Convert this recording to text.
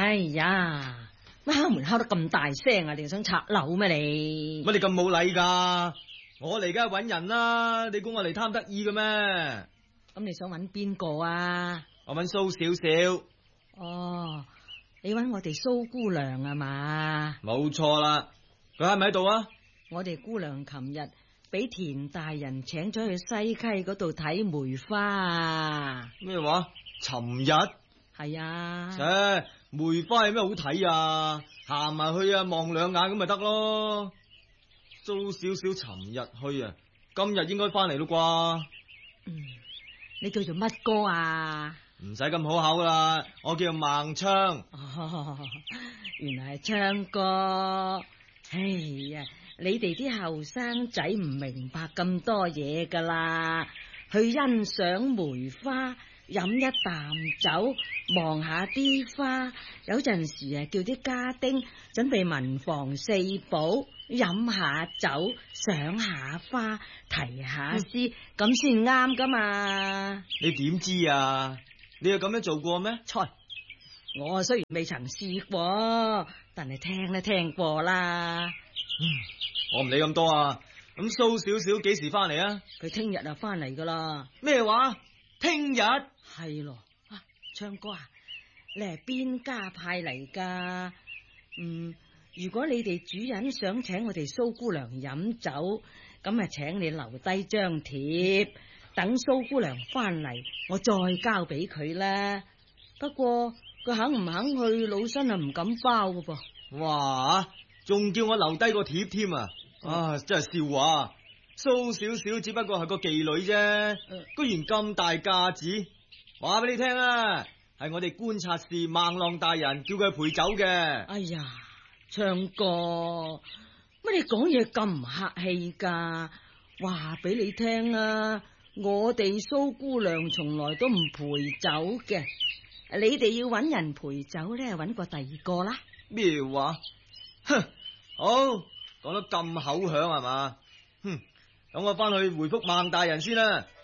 哎呀，乜敲門敲得咁大聲啊？你想拆樓咩你？ 乜你咁冇禮噶？我嚟梗係搵人啦，你估我嚟貪得意嘅咩？ 咁你想搵邊個啊？ 我搵蘇少少。 哦，你搵我哋蘇姑娘啊嘛？ 冇錯啦，佢喺咪喺度啊？ 我哋姑娘琴日俾田大人請咗去西溪嗰度睇梅花啊！ 咩話？尋日？ 係啊。 梅花有咩好睇啊？行埋去啊，望兩眼咁咪得咯。蘇少少尋日去啊，今日應該翻嚟咯啩？ 你叫做乜歌啊？ 唔使咁好口啦，我叫孟昌。 哦，原來係唱歌。哎呀，你哋啲後生仔唔明白咁多嘢噶啦，去欣賞梅花，飲一啖酒，望下啲花，有陣時啊叫啲家丁準備文房四寶，飲下酒，賞下花，提下詩，咁先啱噶嘛。 你點知啊？你有咁樣做過咩？ 錯，我雖然未曾試過，但係聽都聽過啦。 我唔理咁多啊。咁蘇少少幾時翻嚟啊？ 佢聽日就翻嚟噶啦。 咩話？聽日？ 係咯。昌哥啊，你係邊家派嚟噶？如果你哋主人想請我哋蘇姑娘飲酒，咁啊請你留低張帖，等蘇姑娘翻嚟，我再交俾佢啦。不過佢肯唔肯去，老身啊唔敢包噶噃。 哇，仲叫我留低個帖添啊！啊，真係笑話。蘇少少只不過係個妓女啫，居然咁大架子。話俾你聽啊，係我哋觀察士孟浪大人叫佢陪酒嘅。 哎呀，昌哥，乜你講嘢咁唔客氣噶？話俾你聽啊，我哋蘇姑娘從來都唔陪酒嘅，你哋要搵人陪酒咧，搵個第二個啦。 咩話？哼，好，講得咁口響係嘛？哼，等我翻去回覆孟大人先啦。